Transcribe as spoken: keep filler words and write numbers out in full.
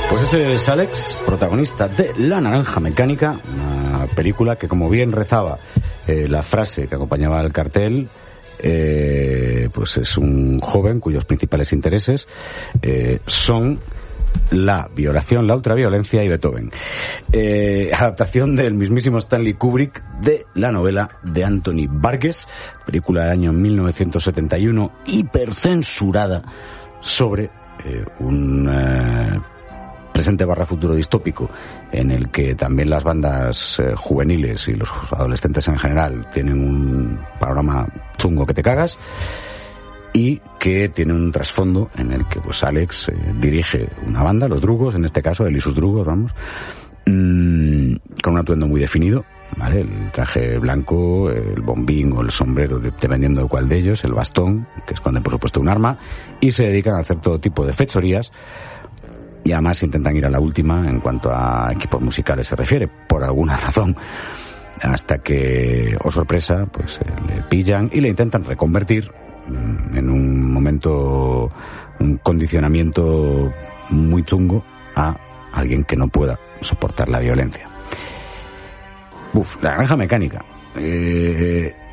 Pues ese es Alex, protagonista de La Naranja Mecánica, una película que, como bien rezaba eh, la frase que acompañaba al cartel, eh, pues es un joven cuyos principales intereses eh, son la violación, la ultraviolencia y Beethoven. Eh, adaptación del mismísimo Stanley Kubrick de la novela de Anthony Burgess, película del año mil novecientos setenta y uno, hipercensurada, sobre eh, un eh, presente barra futuro distópico en el que también las bandas eh, juveniles y los adolescentes en general tienen un panorama chungo que te cagas, y que tiene un trasfondo en el que pues Alex eh, dirige una banda, los Drugos, en este caso, él y sus Drugos, vamos, mmm, con un atuendo muy definido, ¿vale? El traje blanco, el bombín o el sombrero, dependiendo de cuál de ellos, el bastón, que esconde por supuesto un arma, y se dedican a hacer todo tipo de fechorías, y además intentan ir a la última en cuanto a equipos musicales se refiere, por alguna razón, hasta que, oh sorpresa, pues eh, le pillan y le intentan reconvertir en un momento, un condicionamiento muy chungo a alguien que no pueda soportar la violencia. Uf, La Naranja Mecánica. Eh,